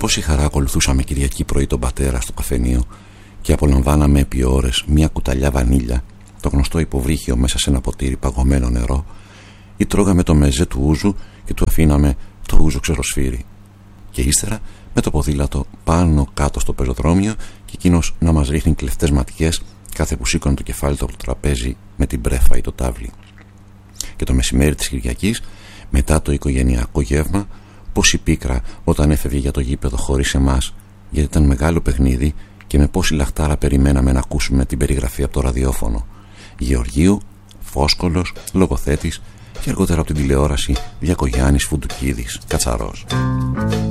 πόση χαρά ακολουθούσαμε Κυριακή πρωί τον πατέρα στο καφενείο και απολαμβάναμε επί ώρες μια κουταλιά βανίλια, το γνωστό υποβρύχιο μέσα σε ένα ποτήρι παγωμένο νερό, ή τρώγαμε το μεζέ του ούζου και του αφήναμε το ούζο ξεροσφύρι. Και ύστερα με το ποδήλατο πάνω κάτω στο πεζοδρόμιο και εκείνος να μας ρίχνει κλεφτές ματιές κάθε που σήκωνε το κεφάλι του από το τραπέζι με την πρέφα ή το τάβλι. Και το μεσημέρι της Κυριακής, μετά το οικογενειακό γεύμα, πόση πίκρα όταν έφευγε για το γήπεδο χωρίς εμάς, γιατί ήταν μεγάλο παιχνίδι και με πόση λαχτάρα περιμέναμε να ακούσουμε την περιγραφή από το ραδιόφωνο. Γεωργίου, Φόσκολος, λογοθέτης και αργότερα από την τηλεόραση Διακογιάννης, Φουντουκίδης, Κατσαρός.